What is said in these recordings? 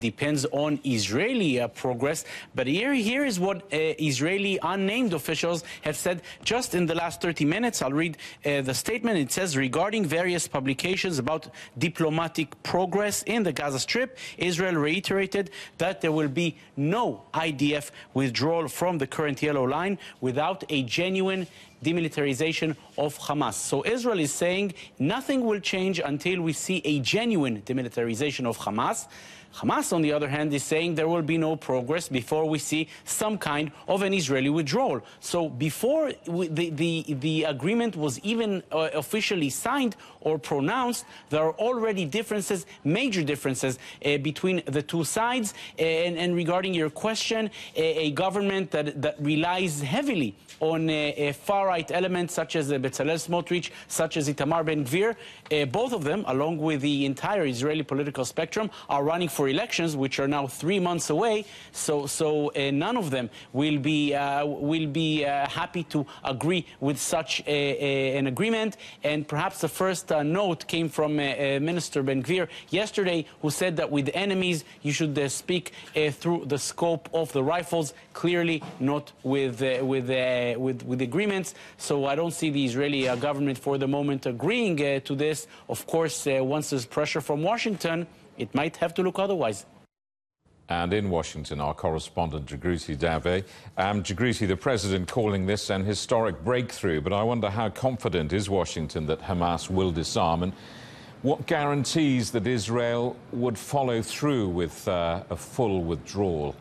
depends on Israeli progress. But here is what Israeli unnamed officials have said just in the last 30 minutes. I'll read the statement. It says, regarding various publications about diplomatic progress in the Gaza Strip, Israel reiterated that there will be no IDF withdrawal from the current yellow line without a genuine demilitarization of Hamas. So Israel is saying nothing will change until we see a genuine demilitarization of Hamas. Hamas, on the other hand, is saying there will be no progress before we see some kind of an Israeli withdrawal. So before the agreement was even officially signed or pronounced, there are already differences, major differences between the two sides. And regarding your question, a government that relies heavily on far-right elements such as Bezalel Smotrich, such as Itamar Ben-Gvir, both of them, along with the entire Israeli political spectrum, are running for elections, which are now 3 months away. So none of them will be happy to agree with such an agreement. And perhaps the first note came from Minister Ben-Gvir yesterday, who said that with enemies you should speak through the scope of the rifles, clearly not with agreements. So I don't see the Israeli government for the moment agreeing to this. Of course, once there's pressure from Washington, it might have to look otherwise. And in Washington, our correspondent, Jagruti Dave. Jagruti, the president calling this an historic breakthrough, but I wonder how confident is Washington that Hamas will disarm, and what guarantees that Israel would follow through with a full withdrawal?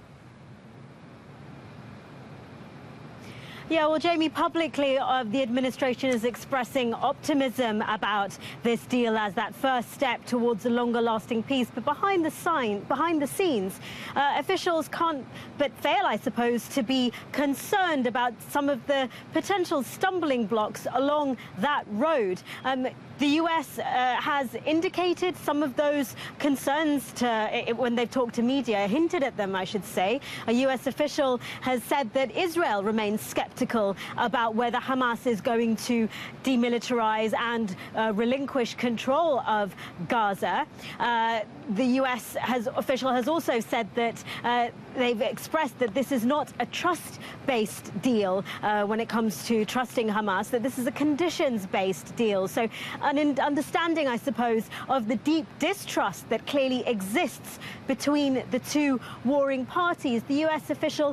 Yeah, well, Jamie, publicly, the administration is expressing optimism about this deal as that first step towards a longer-lasting peace. But behind the scenes, officials can't but fail, I suppose, to be concerned about some of the potential stumbling blocks along that road. The U.S. has indicated some of those concerns when they've talked to media, hinted at them, I should say. A U.S. official has said that Israel remains skeptical about whether Hamas is going to demilitarize and relinquish control of Gaza. The U.S. official has also said that they've expressed that this is not a trust-based deal when it comes to trusting Hamas, that this is a conditions-based deal. So an understanding, I suppose, of the deep distrust that clearly exists between the two warring parties. The U.S. official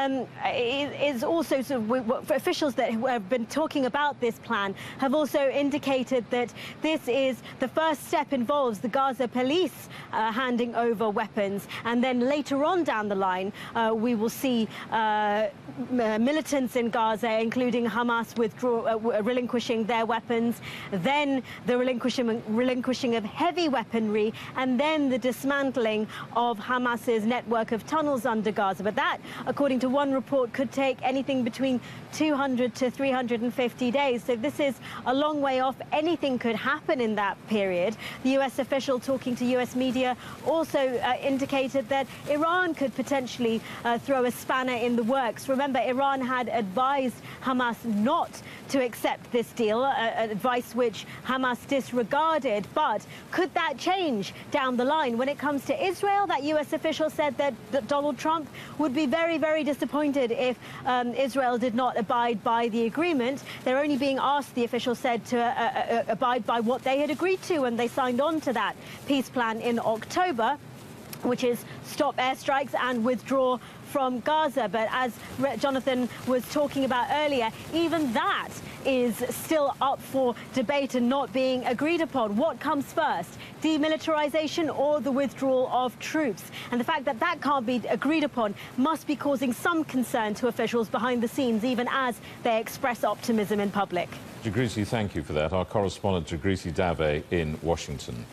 is also, officials that have been talking about this plan have also indicated that this is the first step involves the Gaza police handing over weapons, and then later on down the line we will see militants in Gaza, including Hamas, relinquishing their weapons, then the relinquishing of heavy weaponry, and then the dismantling of Hamas's network of tunnels under Gaza. But that, according to one report, could take anything between 200 to 350 days. So this is a long way off. Anything could happen in that period. The U.S. official talking to U.S. media also indicated that Iran could potentially throw a spanner in the works. Remember, Iran had advised Hamas not to accept this deal, advice which Hamas disregarded. But could that change down the line? When it comes to Israel, that U.S. official said that Donald Trump would be very, very disappointed if Israel did not abide by the agreement. They're only being asked, the official said, to abide by what they had agreed to when they signed on to that peace plan in October, which is stop airstrikes and withdraw from Gaza. But as Jonathan was talking about earlier, even that is still up for debate and not being agreed upon. What comes first, demilitarization or the withdrawal of troops? And the fact that that can't be agreed upon must be causing some concern to officials behind the scenes, even as they express optimism in public. Jagruti, thank you for that. Our correspondent Jagruti Dave in Washington.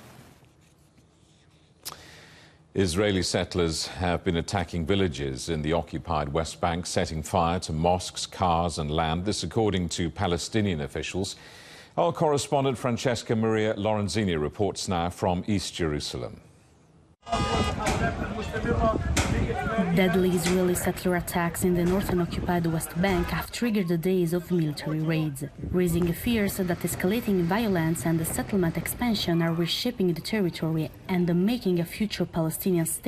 Israeli settlers have been attacking villages in the occupied West Bank, setting fire to mosques, cars and land. This according to Palestinian officials. Our correspondent Francesca Maria Lorenzini reports now from East Jerusalem. Deadly Israeli settler attacks in the northern occupied West Bank have triggered the days of military raids, raising fears that escalating violence and the settlement expansion are reshaping the territory and making a future Palestinian state